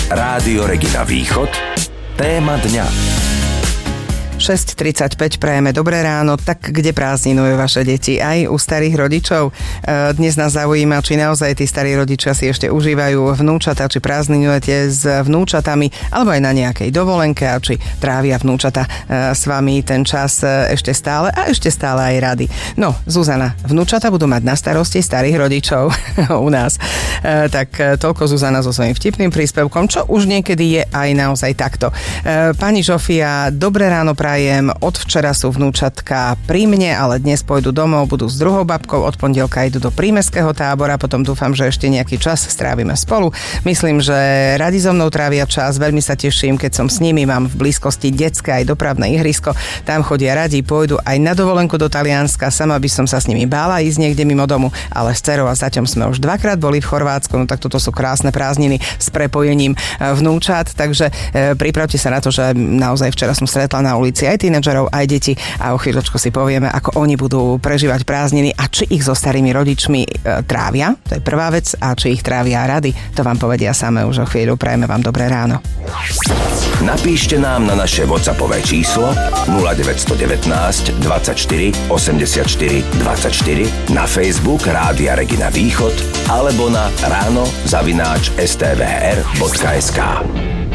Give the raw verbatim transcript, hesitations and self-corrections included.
Rádio Regina Východ. Téma dňa. šesť tridsaťpäť prajeme dobré ráno. Tak kde prázdninujú vaše deti? Aj u starých rodičov? Dnes nás zaujíma, či naozaj tí starí rodičia si ešte užívajú vnúčata, či prázdninujete s vnúčatami, alebo aj na nejakej dovolenke, a či trávia vnúčata s vami ten čas ešte stále a ešte stále aj rady. No, Zuzana, vnúčata budú mať na starosti starých rodičov u nás. Tak toľko Zuzana so svojím vtipným príspevkom, čo už niekedy je aj naozaj takto. Pani Žofia, dobré ráno prajem. Od včera sú vnúčatka pri mne, ale dnes pôjdu domov, budú s druhou babkou, od pondelka idú do prímestského tábora, potom dúfam, že ešte nejaký čas strávime spolu. Myslím, že radi so mnou trávia čas, veľmi sa teším, keď som s nimi, mám v blízkosti detské aj dopravné ihrisko, tam chodia radi, pôjdu aj na dovolenku do Talianska, sama by som sa s nimi bála ísť niekde mimo domu, ale s dcerou a zaťom sme už dvakrát boli v Chorvátsku, no tak toto sú krásne prázdniny s prepojením vnúčat, takže pripravte sa na to, že naozaj včera som stretla na ulici aj tínedžerov, aj deti a o chvíľočku si povieme, ako oni budú prežívať prázdniny a či ich so starými rodičmi e, trávia, to je prvá vec, a či ich trávia rady, to vám povedia samé už o chvíľu. Prajeme vám dobré ráno. Napíšte nám na naše WhatsAppové číslo nula deväť jedna deväť dvadsaťštyri osemdesiatštyri dvadsaťštyri, na Facebook Rádia Regina Východ alebo na ráno zavináč es té vé er bodka es ká.